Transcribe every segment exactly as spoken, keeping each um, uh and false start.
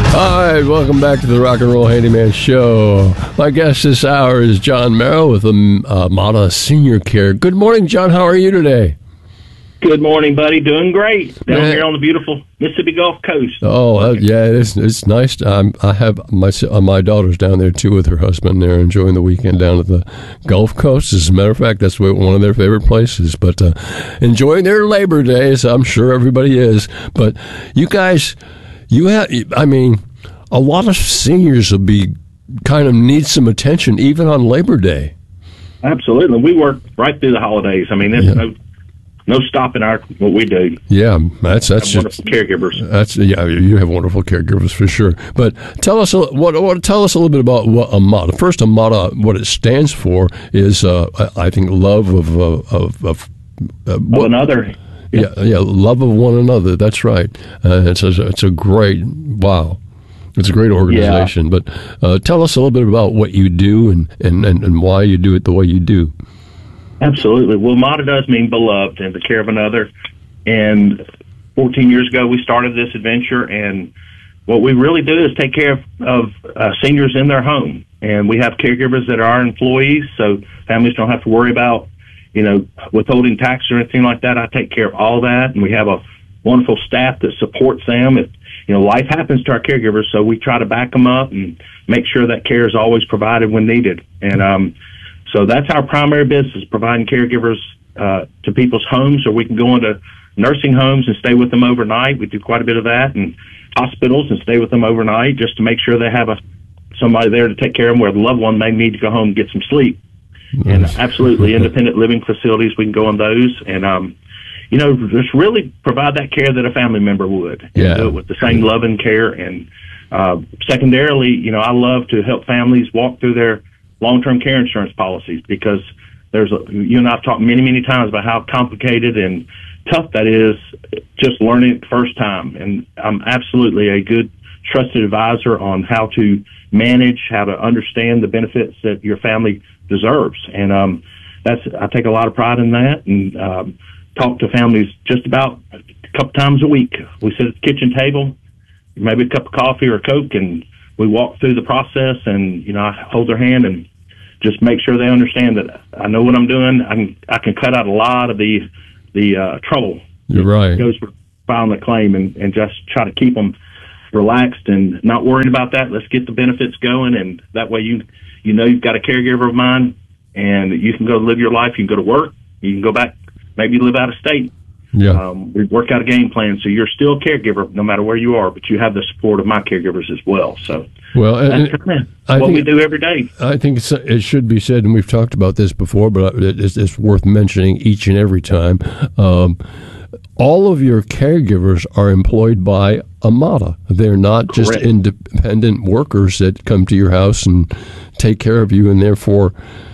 All right, welcome back to the Rock and Roll Handyman Show. My guest this hour is John Merrill with the uh, Mata Senior Care. Good morning, John. How are you today? Good morning, buddy. Doing great down Man. here on the beautiful Mississippi Gulf Coast. Oh, uh, yeah, it's it's nice. Um, I have my uh, my daughter's down there too with her husband. They're enjoying the weekend down at the Gulf Coast. As a matter of fact, that's one of their favorite places. But uh, enjoying their Labor Days, I'm sure everybody is. But you guys, you have. I mean, a lot of seniors will be kind of need some attention even on Labor Day. Absolutely, we work right through the holidays. I mean, there's Yeah. no. No stopping our what we do. Yeah, that's that's Have just wonderful caregivers. That's yeah, you have wonderful caregivers for sure. But tell us a, what, what tell us a little bit about what AMATA. First, AMATA, what it stands for is uh, I think love of uh, of, of uh, One another. yeah. yeah yeah love of one another. That's right. Uh, it's a, it's a great wow. It's a great organization. Yeah. But uh, tell us a little bit about what you do and, and, and, and why you do it the way you do. Absolutely. Well, Mata does mean beloved and the care of another. And fourteen years ago, we started this adventure. And what we really do is take care of, of uh, seniors in their home. And we have caregivers that are our employees, so families don't have to worry about, you know, withholding tax or anything like that. I take care of all that. And we have a wonderful staff that supports them. If, you know, life happens to our caregivers, so we try to back them up and make sure that care is always provided when needed. And, um, So that's our primary business, providing caregivers uh, to people's homes, or we can go into nursing homes and stay with them overnight. We do quite a bit of that, and hospitals and stay with them overnight just to make sure they have a somebody there to take care of them where the loved one may need to go home and get some sleep. Nice. And absolutely, independent living facilities, we can go on those. And, um, you know, just really provide that care that a family member would. And yeah. do it with the same love and care. And uh, secondarily, you know, I love to help families walk through their long-term care insurance policies, because there's a, you and I've talked many, many times about how complicated and tough that is just learning it the first time. And I'm absolutely a good trusted advisor on how to manage, how to understand the benefits that your family deserves. And um, that's I take a lot of pride in that, and um, talk to families just about a couple times a week. We sit at the kitchen table, maybe a cup of coffee or a Coke, and we walk through the process, and, you know, I hold their hand and just make sure they understand that I know what I'm doing. I can, I can cut out a lot of the, the, uh, trouble. You're right. Goes for filing a claim, and, and just try to keep them relaxed and not worrying about that. Let's get the benefits going. And that way you, you know, you've got a caregiver of mine, and you can go live your life. You can go to work. You can go back, maybe live out of state. Yeah. Um, we work out a game plan, so you're still a caregiver no matter where you are, but you have the support of my caregivers as well. So well, that's kind of what think, we do every day. I think it's, it should be said, and we've talked about this before, but it's, it's worth mentioning each and every time. Um, all of your caregivers are employed by AMATA. They're not just Correct. independent workers that come to your house and take care of you, and therefore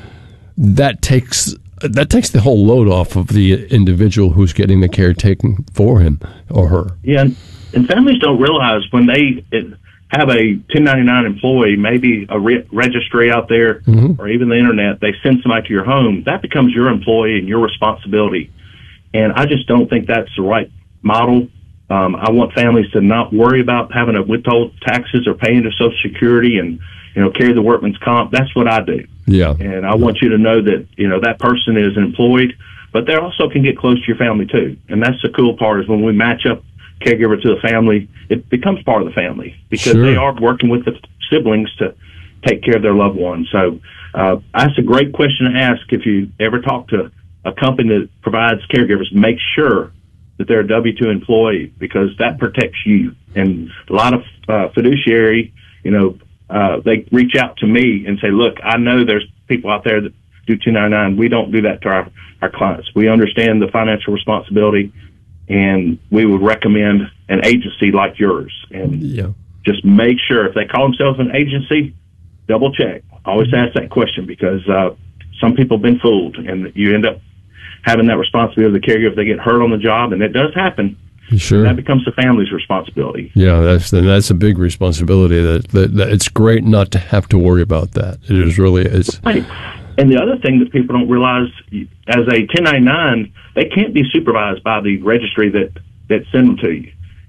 that takes... That takes the whole load off of the individual who's getting the care taken for him or her. Yeah, and, and families don't realize when they it, have a ten ninety-nine employee, maybe a re- registry out there, mm-hmm. or even the internet, they send somebody to your home, that becomes your employee and your responsibility. And I just don't think that's the right model. Um, I want families to not worry about having to withhold taxes or paying to Social Security and, you know, carry the workman's comp. That's what I do. Yeah. And I want you to know that, you know, that person is employed, but they also can get close to your family too. And that's the cool part, is when we match up caregiver to the family, it becomes part of the family, because sure. they are working with the siblings to take care of their loved ones. So uh, that's a great question to ask. If you ever talk to a company that provides caregivers, make sure that they're a W two employee, because that protects you. And a lot of uh, fiduciary, you know, uh, they reach out to me and say, look, I know there's people out there that do two ninety-nine. We don't do that to our, our clients. We understand the financial responsibility, and we would recommend an agency like yours. And yeah. just make sure if they call themselves an agency, double check. Always ask that question, because uh, some people have been fooled, and you end up having that responsibility of the caregiver if they get hurt on the job, and it does happen. Sure. That becomes the family's responsibility. Yeah, that's that's a big responsibility. That, that, that it's great not to have to worry about that. It is really it's. Right. And the other thing that people don't realize, as a ten ninety-nine, they can't be supervised by the registry that that send them to you.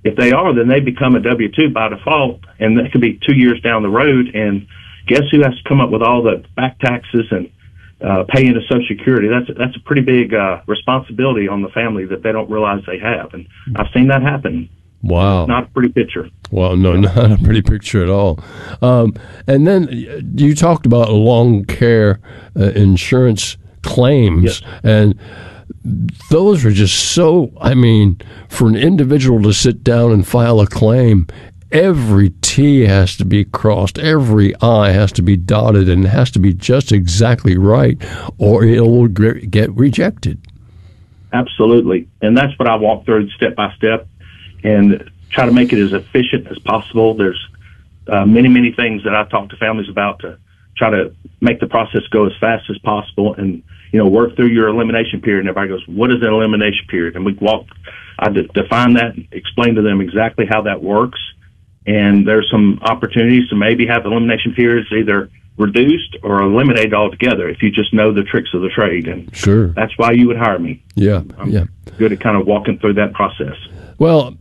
if they are, then they become a W two by default, and that could be two years down the road. And guess who has to come up with all the back taxes and uh, pay into Social Security? That's that's a pretty big uh, responsibility on the family that they don't realize they have. And I've seen that happen. Wow. Not a pretty picture. Well, no, not a pretty picture at all. Um, and then you talked about long care uh, insurance claims, yes. and those are just so, I mean, for an individual to sit down and file a claim, every T has to be crossed, every I has to be dotted, and it has to be just exactly right, or it will get rejected. Absolutely. And that's what I walk through step by step and try to make it as efficient as possible. There's uh, many, many things that I talk to families about to try to make the process go as fast as possible and, you know, work through your elimination period. And everybody goes, what is an elimination period? And we walk, I de- define that, explain to them exactly how that works. And there's some opportunities to maybe have elimination periods either reduced or eliminated altogether if you just know the tricks of the trade. And sure, that's why you would hire me. Yeah, I'm yeah. good at kind of walking through that process. Well,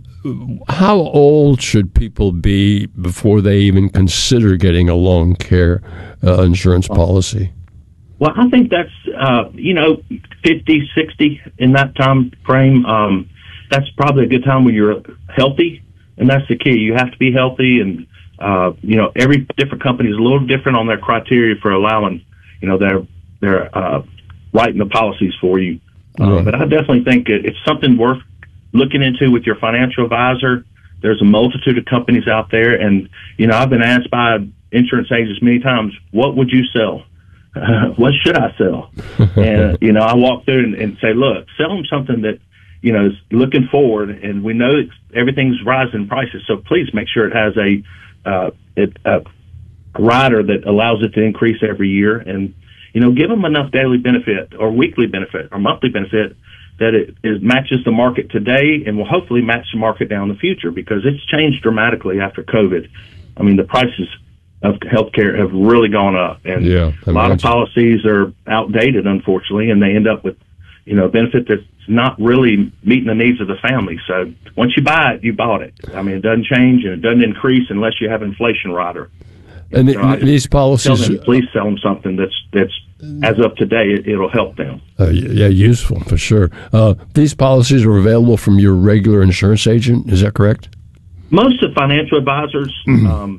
how old should people be before they even consider getting a long care uh, insurance policy? Well, I think that's, uh, you know, fifty, sixty in that time frame. Um, that's probably a good time when you're healthy, and that's the key. You have to be healthy, and, uh, you know, every different company is a little different on their criteria for allowing, you know, their, their uh, writing the policies for you. Uh, right. But I definitely think it, it's something worth looking into with your financial advisor. There's a multitude of companies out there, and, you know, I've been asked by insurance agents many times, what would you sell? Uh, what should I sell? And, you know, I walk through and, and say, look, sell them something that, you know, is looking forward, and we know it's, everything's rising in prices, so please make sure it has a, uh, it, a rider that allows it to increase every year, and, you know, give them enough daily benefit or weekly benefit or monthly benefit that it, it matches the market today and will hopefully match the market down in the future, because it's changed dramatically after COVID. I mean, the prices of healthcare have really gone up, and yeah, a lot of policies are outdated, unfortunately, and they end up with, you know, a benefit that's not really meeting the needs of the family. So once you buy it, you bought it. I mean, it doesn't change and it doesn't increase unless you have inflation rider. And, so the, these policies, tell them, please sell them something that's that's as of today, it, it'll help them. Uh, yeah, useful for sure. Uh, these policies are available from your regular insurance agent. Is that correct? Most of financial advisors, mm-hmm. um,